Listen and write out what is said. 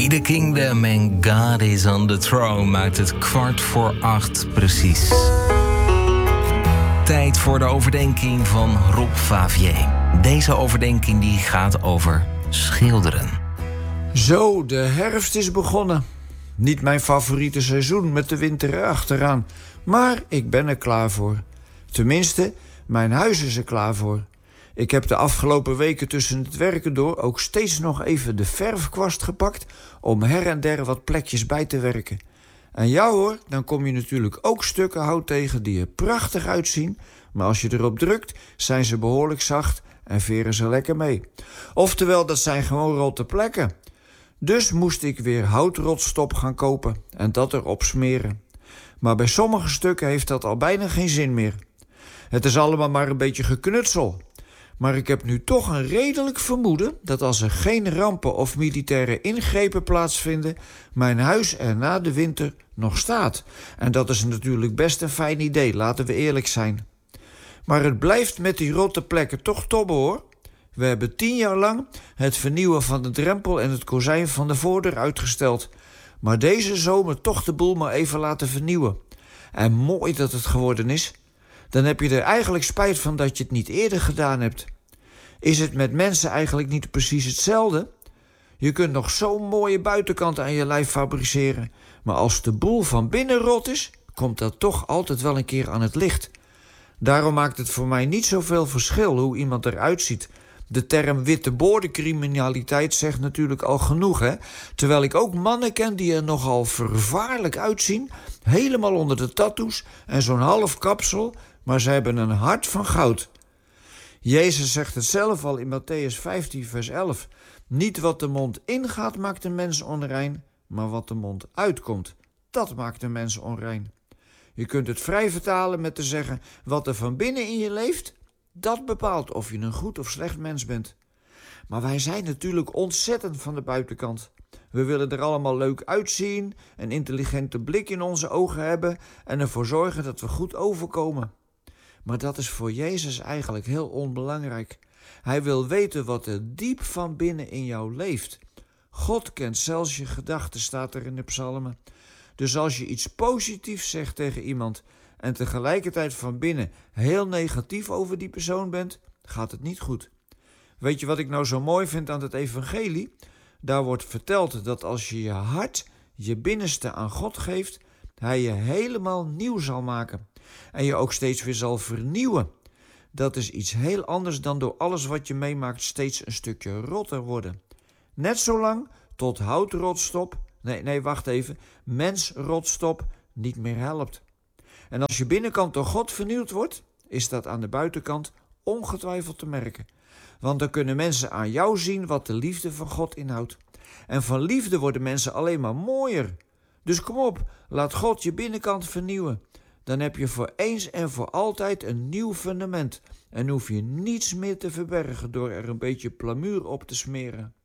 We the Kingdom and God is on the throne maakt het 7:15 precies. Tijd voor de overdenking van Rob Favier. Deze overdenking die gaat over schilderen. Zo, de herfst is begonnen. Niet mijn favoriete seizoen met de winter erachteraan. Maar ik ben er klaar voor. Tenminste, mijn huis is er klaar voor. Ik heb de afgelopen weken tussen het werken door ook steeds nog even de verfkwast gepakt om her en der wat plekjes bij te werken. En ja hoor, dan kom je natuurlijk ook stukken hout tegen die er prachtig uitzien, maar als je erop drukt, zijn ze behoorlijk zacht en veren ze lekker mee. Oftewel, dat zijn gewoon rotte plekken. Dus moest ik weer houtrotstop gaan kopen en dat erop smeren. Maar bij sommige stukken heeft dat al bijna geen zin meer. Het is allemaal maar een beetje geknutsel. Maar ik heb nu toch een redelijk vermoeden dat als er geen rampen of militaire ingrepen plaatsvinden, mijn huis er na de winter nog staat. En dat is natuurlijk best een fijn idee, laten we eerlijk zijn. Maar het blijft met die rotte plekken toch tobben hoor. We hebben 10 jaar lang het vernieuwen van de drempel en het kozijn van de voordeur uitgesteld. Maar deze zomer toch de boel maar even laten vernieuwen. En mooi dat het geworden is. Dan heb je er eigenlijk spijt van dat je het niet eerder gedaan hebt. Is het met mensen eigenlijk niet precies hetzelfde? Je kunt nog zo'n mooie buitenkant aan je lijf fabriceren. Maar als de boel van binnen rot is, komt dat toch altijd wel een keer aan het licht. Daarom maakt het voor mij niet zoveel verschil hoe iemand eruit ziet. De term witteboordencriminaliteit zegt natuurlijk al genoeg, hè? Terwijl ik ook mannen ken die er nogal vervaarlijk uitzien, helemaal onder de tattoos en zo'n half kapsel, maar ze hebben een hart van goud. Jezus zegt het zelf al in Matthäus 15 vers 11. Niet wat de mond ingaat maakt de mens onrein, maar wat de mond uitkomt, dat maakt de mens onrein. Je kunt het vrij vertalen met te zeggen, wat er van binnen in je leeft, dat bepaalt of je een goed of slecht mens bent. Maar wij zijn natuurlijk ontzettend van de buitenkant. We willen er allemaal leuk uitzien, een intelligente blik in onze ogen hebben en ervoor zorgen dat we goed overkomen. Maar dat is voor Jezus eigenlijk heel onbelangrijk. Hij wil weten wat er diep van binnen in jou leeft. God kent zelfs je gedachten, staat er in de psalmen. Dus als je iets positiefs zegt tegen iemand en tegelijkertijd van binnen heel negatief over die persoon bent, gaat het niet goed. Weet je wat ik nou zo mooi vind aan het evangelie? Daar wordt verteld dat als je je hart, je binnenste aan God geeft, hij je helemaal nieuw zal maken. En je ook steeds weer zal vernieuwen. Dat is iets heel anders dan door alles wat je meemaakt steeds een stukje rotter worden. Net zolang tot houtrotstop, mensrotstop niet meer helpt. En als je binnenkant door God vernieuwd wordt, is dat aan de buitenkant ongetwijfeld te merken. Want dan kunnen mensen aan jou zien wat de liefde van God inhoudt. En van liefde worden mensen alleen maar mooier. Dus kom op, laat God je binnenkant vernieuwen. Dan heb je voor eens en voor altijd een nieuw fundament. En hoef je niets meer te verbergen door er een beetje plamuur op te smeren.